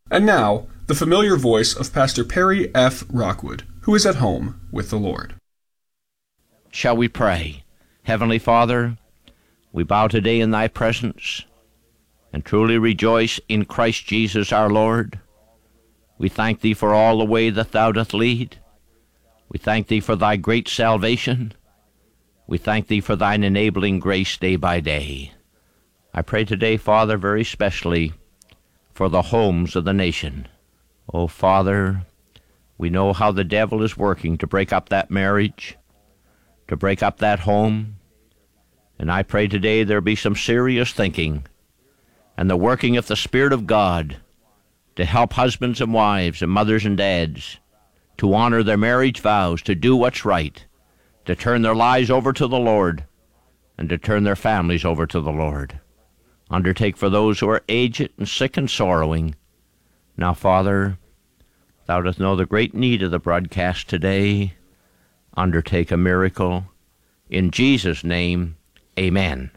And now, the familiar voice of Pastor Perry F. Rockwood, who is at home with the Lord. Shall we pray? Heavenly Father, we bow today in thy presence and truly rejoice in Christ Jesus our Lord. We thank thee for all the way that thou doth lead. We thank thee for thy great salvation. We thank thee for thine enabling grace day by day. I pray today, Father, very specially for the homes of the nation. Oh, Father, we know how the devil is working to break up that marriage, to break up that home. And I pray today there be some serious thinking and the working of the Spirit of God to help husbands and wives and mothers and dads to honor their marriage vows, to do what's right, to turn their lives over to the Lord, and to turn their families over to the Lord. Undertake for those who are aged and sick and sorrowing. Now, Father, thou dost know the great need of the broadcast today. Undertake a miracle. In Jesus' name, amen.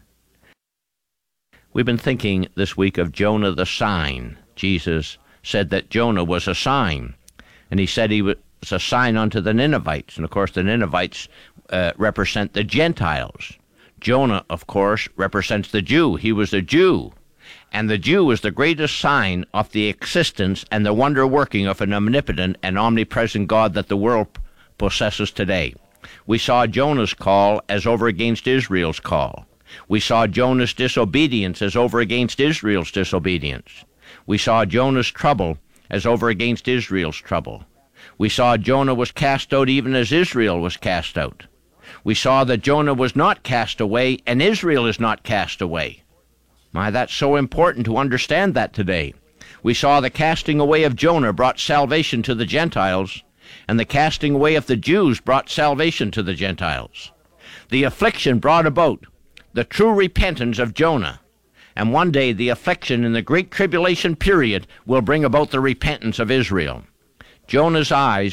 We've been thinking this week of Jonah the sign. Jesus said that Jonah was a sign, and he said he was a sign unto the Ninevites. And, of course, the Ninevites represent the Gentiles. Jonah, of course, represents the Jew. He was a Jew. And the Jew is the greatest sign of the existence and the wonder working of an omnipotent and omnipresent God that the world possesses today. We saw Jonah's call as over against Israel's call. We saw Jonah's disobedience as over against Israel's disobedience. We saw Jonah's trouble as over against Israel's trouble. We saw Jonah was cast out even as Israel was cast out. We saw that Jonah was not cast away, and Israel is not cast away. My, that's so important to understand that today. We saw the casting away of Jonah brought salvation to the Gentiles, and the casting away of the Jews brought salvation to the Gentiles. The affliction brought about the true repentance of Jonah, and one day the affliction in the great tribulation period will bring about the repentance of Israel. Jonah's eyes